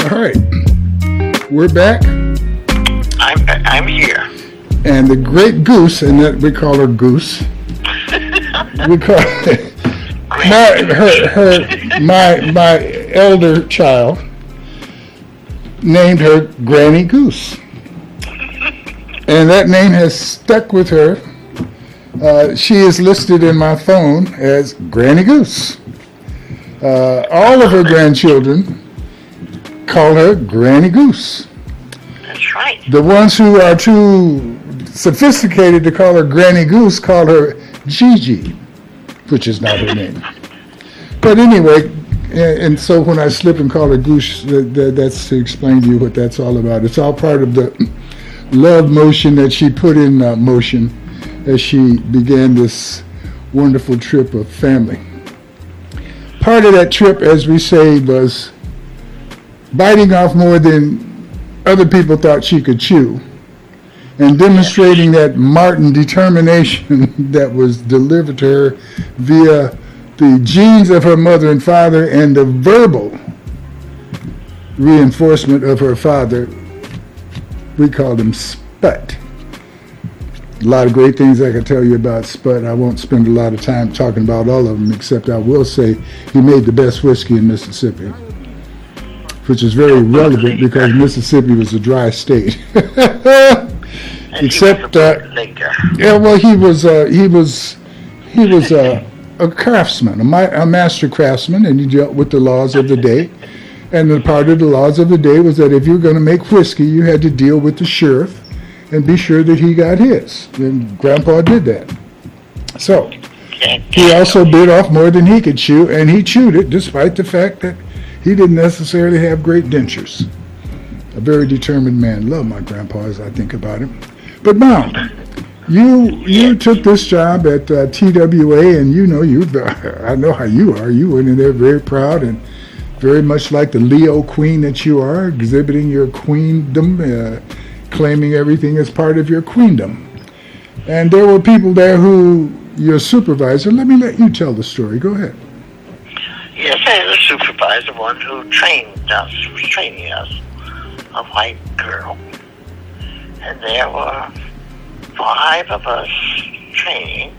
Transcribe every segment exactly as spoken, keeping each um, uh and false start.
All right. We're back. I'm I'm here. And the great Goose, and that we call her Goose. we call my her her my my elder child named her Granny Goose, and that name has stuck with her. Uh, she is listed in my phone as Granny Goose. Uh, all of her grandchildren call her Granny Goose. That's right. The ones who are too sophisticated to call her Granny Goose call her Gigi, which is not her name. But anyway, and so when I slip and call her Goose, that's to explain to you what that's all about. It's all part of the love motion that she put in uh, motion as she began this wonderful trip of family. Part of that trip, as we say, was biting off more than other people thought she could chew, and demonstrating that Martin determination that was delivered to her via the genes of her mother and father and the verbal reinforcement of her father. We called him Sput. A lot of great things I could tell you about Sput. I won't spend a lot of time talking about all of them, except I will say he made the best whiskey in Mississippi, which is very relevant because Mississippi was a dry state. Except, uh, yeah, well, he was uh, he was he was uh, a craftsman, a, ma- a master craftsman, and he dealt with the laws of the day. And the part of the laws of the day was that if you were going to make whiskey, you had to deal with the sheriff and be sure that he got his. And Grandpa did that. So he also bit off more than he could chew, and he chewed it despite the fact that he didn't necessarily have great dentures. A very determined man. Love my grandpa as I think about him. But Mom, you you took this job at uh, T W A, and you know you I know how you are. You went in there very proud and very much like the Leo Queen that you are, exhibiting your queendom, uh, claiming everything as part of your queendom. And there were people there who, your supervisor, let me let you tell the story. Go ahead. Yes, I had a supervisor, one who trained us, was training us, a white girl. And there were five of us training,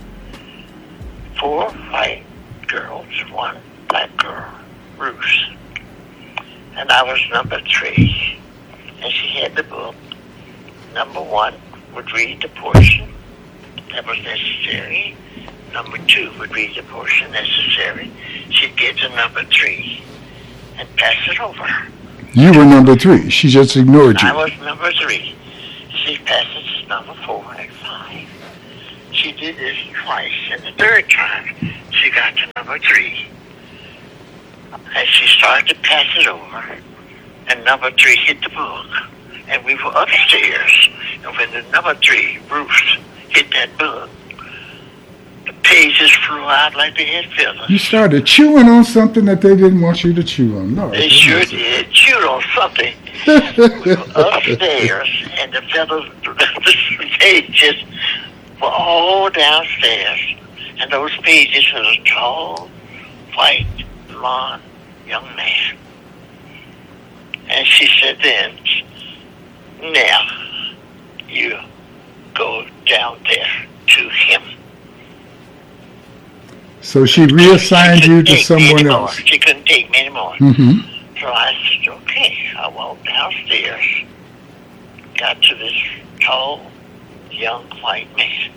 four white girls, one black girl, Ruth. And I was number three. And she had the book. Number one would read the portion that was necessary. Number two would read the portion necessary. She'd get to number three and pass it over. You were number three. She just ignored you. I was number three. She passes to number four and five. She did this twice, and the third time she got to number three. And she started to pass it over, and number three hit the book. And we were upstairs, and when the number three, Ruth, hit that book, the pages flew out like they had feathers. You started chewing on something that they didn't want you to chew on. No, they sure did. Chewed on something. We were upstairs, and the feathers, the pages were all downstairs. And those pages was a tall, white, blonde young man. And she said then, now, you go down there to him. So she reassigned she you to someone else. She couldn't take me anymore. Mm-hmm. So I said, okay. I walked downstairs, got to this tall, young, white man.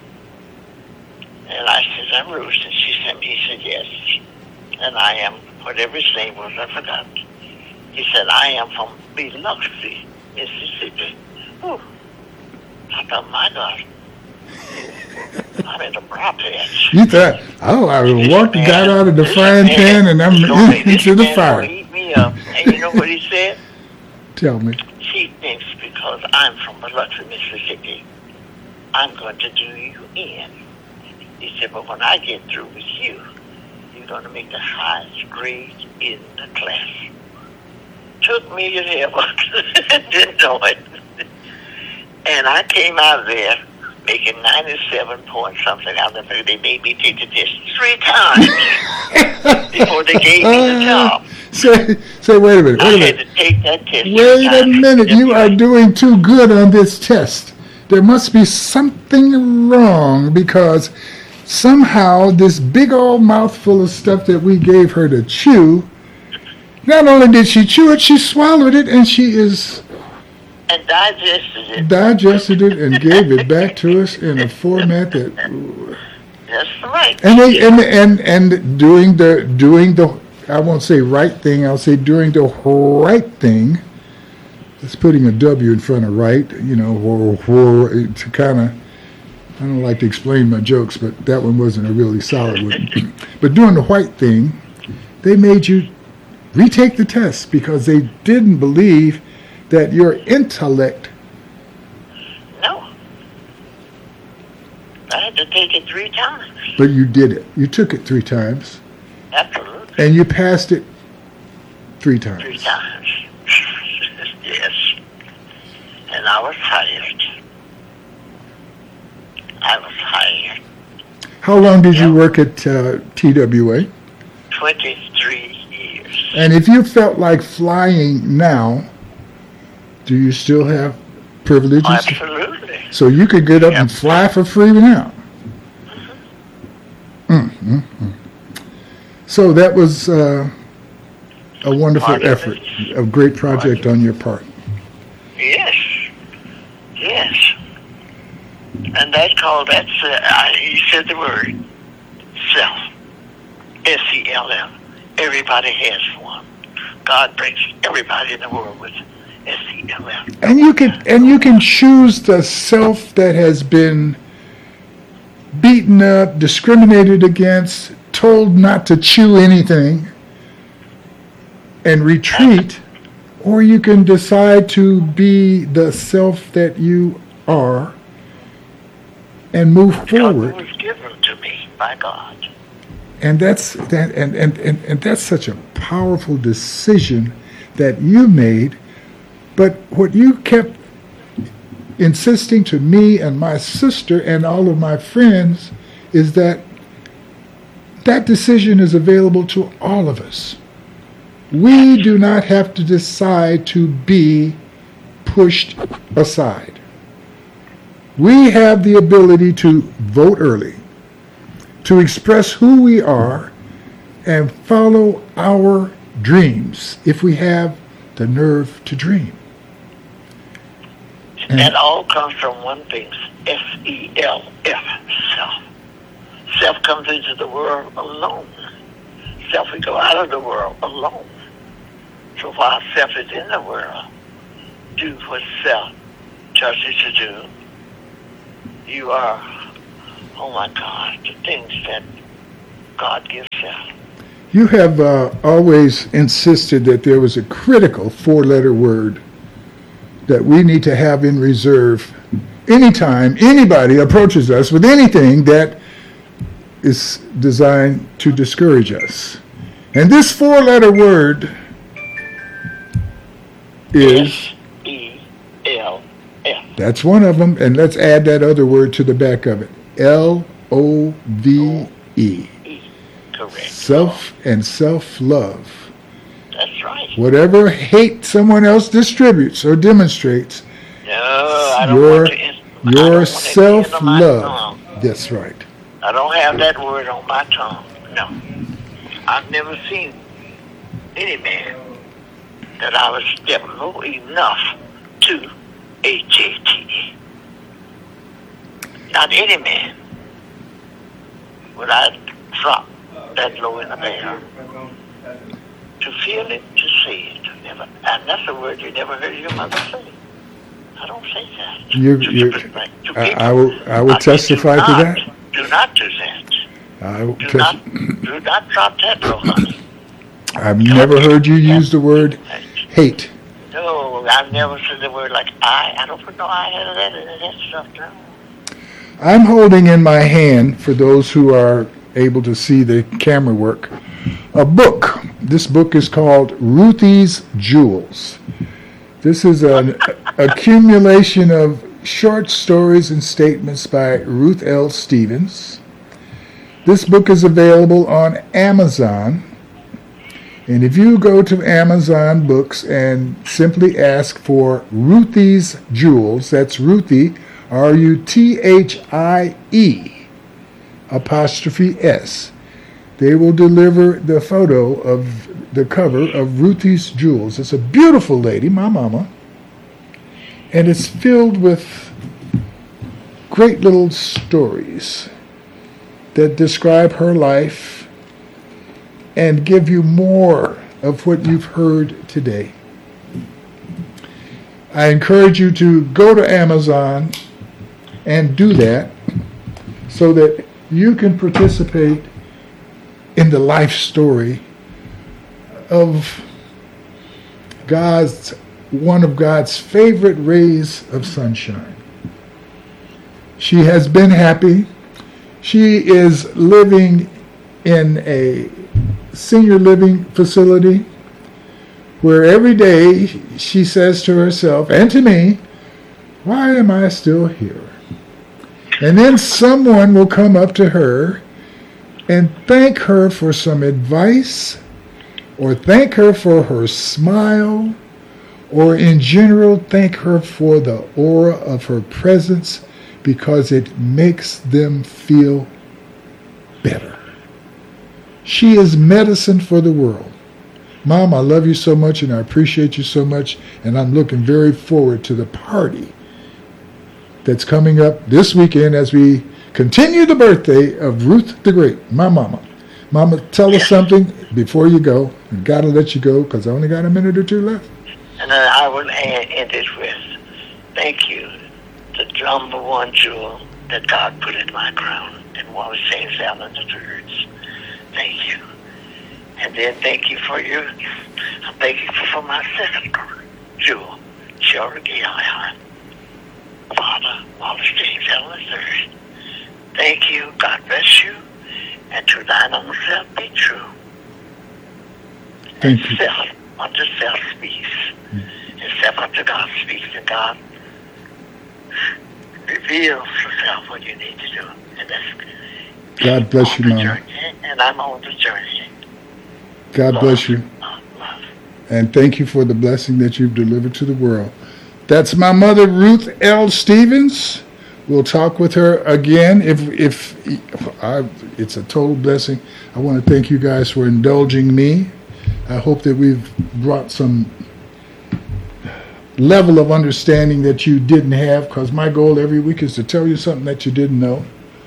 And I said, I'm Ruth. And she said, he said, yes. And I am, whatever his name was, I forgot. He said, I am from Biloxi, Mississippi. Oh, I thought, my God. I'm in the brow patch. You thought, oh, I walked, man, got out of the frying pan, and I'm in, into the fire. Eat me up. And you know what he said? Tell me. She thinks because I'm from Biloxi, Mississippi, I'm going to do you in. He said, but when I get through with you, you're going to make the highest grade in the class. Took me to heaven. Didn't know it. And I came out of there making ninety-seven point something out of it. They made me take the test three times before they gave me the job. say, say, wait a minute, I wait a had minute. to take that test. Wait a minute, you are doing too good on this test. There must be something wrong because somehow this big old mouthful of stuff that we gave her to chew, not only did she chew it, she swallowed it, and she is and digested it. digested it and gave it back to us in a format that. That's right. And they, and and and doing the doing the I won't say right thing, I'll say doing the right thing. It's putting a W in front of right, you know, or, or to kind of. I don't like to explain my jokes, but that one wasn't a really solid one. But doing the white thing, they made you retake the test because they didn't believe that your intellect. No. I had to take it three times. But you did it. You took it three times. Absolutely. And you passed it three times. Three times. Yes. And I was hired. I was hired. How long did Yep. you work at uh, T W A? twenty-three years. And if you felt like flying now, do you still have privileges? Absolutely. So you could get up Yep. and fly for free now. Mm, mm, mm. So that was uh, a wonderful Part of effort, it. a great project on your part. Yes. Yes. And that called, that's, uh, I, you said the word, self. S E L F. Everybody has one. God brings everybody in the world with S E L F. And you can and you can choose the self that has been beaten up, discriminated against, told not to chew anything, and retreat, or you can decide to be the self that you are and move forward. God was given to me by God. And that's that and, and, and, and that's such a powerful decision that you made. But what you kept insisting to me and my sister and all of my friends is that that decision is available to all of us. We do not have to decide to be pushed aside. We have the ability to vote early, to express who we are, and follow our dreams if we have the nerve to dream. And that all comes from one thing, S E L F, self. Self comes into the world alone. Self will go out of the world alone. So while self is in the world, do what self tells you to do. You are, oh my God, the things that God gives self. You have uh, always insisted that there was a critical four-letter word that we need to have in reserve anytime anybody approaches us with anything that is designed to discourage us. And this four-letter word is... S E L F. That's one of them, and let's add that other word to the back of it. L O V E. Correct. Self and self-love. That's right. Whatever hate someone else distributes or demonstrates, No, I don't your, want to. I don't your want it to enter my self-love. tongue. That's right. I don't have that word on my tongue. No. I've never seen any man that I was step low enough to H A T E. Not any man would I drop that low in the barrel. To feel it, to say it, to never. And that's a word you never heard your mother say. I don't say that. You, To- you, to- to I, people. I will, I will I testify do to not- that. Do not do that. I will Do tes- not, do not drop that low, honey. I've never heard you use the word hate. No, I've never said the word like I. I don't put no I out of that and that stuff, no. I'm holding in my hand, for those who are able to see the camera work, a book. This book is called Ruthie's Jewels. This is an accumulation of short stories and statements by Ruth L. Stevens. This book is available on Amazon. And if you go to Amazon Books and simply ask for Ruthie's Jewels, that's Ruthie, R U T H I E, apostrophe S, they will deliver the photo of the cover of Ruthie's Jewels. It's a beautiful lady, my mama, and it's filled with great little stories that describe her life and give you more of what you've heard today. I encourage you to go to Amazon and do that so that you can participate in the life story of God's, one of God's favorite rays of sunshine. She has been happy. She is living in a senior living facility where every day she says to herself and to me, why am I still here? And then someone will come up to her and thank her for some advice, or thank her for her smile, or in general thank her for the aura of her presence because it makes them feel better. She is medicine for the world. Mom, I love you so much and I appreciate you so much, and I'm looking very forward to the party that's coming up this weekend as we continue the birthday of Ruth the Great, my mama. Mama, tell us something before you go. I gotta let you go because I only got a minute or two left. And then I will end it with, thank you, the number one jewel that God put in my crown and what was Saint Allen the Third's. Thank you. And then thank you for your, thank you for my second jewel, Children Gilead. Father, Wallace James Allen the Third. Thank you, God bless you, and to thine own self be true. Thank and you. Self unto self speaks, mm. and self unto God speaks, and God reveals himself what you need to do. And that's God bless you, Mama. And I'm on the journey. God love, bless you. Love, love. And thank you for the blessing that you've delivered to the world. That's my mother, Ruth L. Stevens. We'll talk with her again. If if I, it's a total blessing. I want to thank you guys for indulging me. I hope that we've brought some level of understanding that you didn't have, because my goal every week is to tell you something that you didn't know.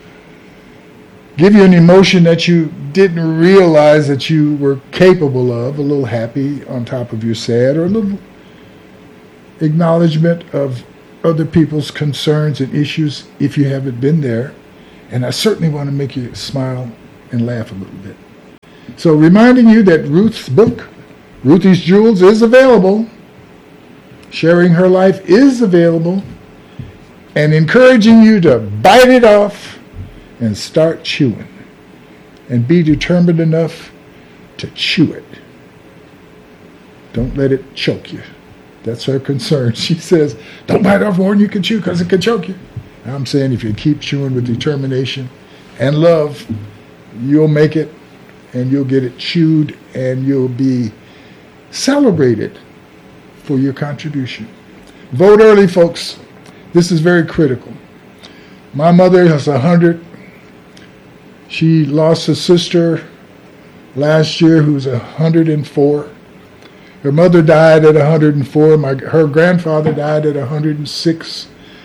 Give you an emotion that you didn't realize that you were capable of, a little happy on top of your sad, or a little acknowledgement of other people's concerns and issues if you haven't been there. And I certainly want to make you smile and laugh a little bit. So reminding you that Ruth's book, Ruthie's Jewels, is available. Sharing Her Life is available. And encouraging you to bite it off and start chewing. And be determined enough to chew it. Don't let it choke you. That's her concern. She says, don't bite off more than you can chew because it can choke you. I'm saying if you keep chewing with determination and love, you'll make it, and you'll get it chewed, and you'll be celebrated for your contribution. Vote early, folks. This is very critical. My mother is one hundred. She lost a sister last year who's one hundred four. Her mother died at one hundred four. My, her grandfather died at one hundred six.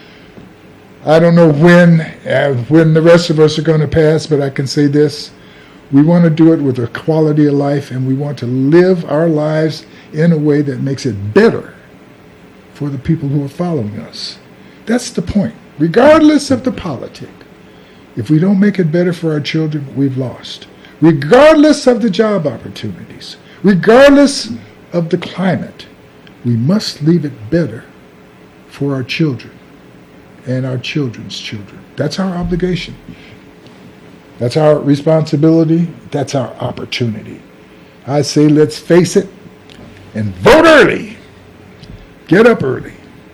I don't know when, uh, when the rest of us are going to pass, but I can say this. We want to do it with a quality of life, and we want to live our lives in a way that makes it better for the people who are following us. That's the point. Regardless of the politic, if we don't make it better for our children, we've lost. Regardless of the job opportunities, regardless of the climate, we must leave it better for our children and our children's children. That's our obligation. That's our responsibility. That's our opportunity. I say let's face it and vote early. Get up early.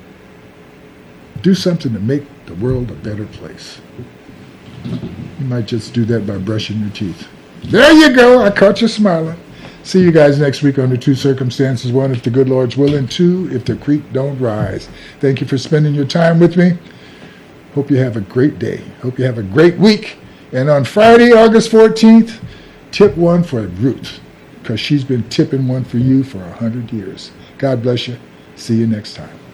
Do something to make the world a better place. You might just do that by brushing your teeth. There you go. I caught you smiling. See you guys next week under two circumstances. One, if the good Lord's willing. Two, if the creek don't rise. Thank you for spending your time with me. Hope you have a great day. Hope you have a great week. And on Friday, August fourteenth, tip one for Ruth, because she's been tipping one for you for a hundred years. God bless you. See you next time.